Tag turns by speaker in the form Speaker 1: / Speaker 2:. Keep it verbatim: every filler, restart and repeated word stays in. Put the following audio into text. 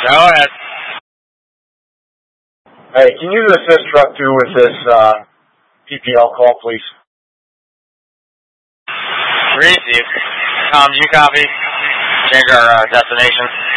Speaker 1: Go ahead.
Speaker 2: Hey, can you assist Truck two with this uh, P P L call, please?
Speaker 1: Receive. Um, you copy? Change our uh, destination.